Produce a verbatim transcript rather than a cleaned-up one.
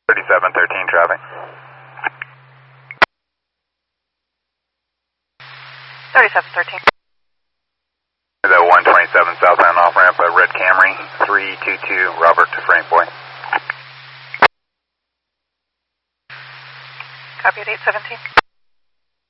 thirty-seven thirteen traffic. thirty-seven thirteen. The one twenty-seven southbound off ramp, a red Camry, three two two Robert to Frank Boy. Copy at eight seventeen.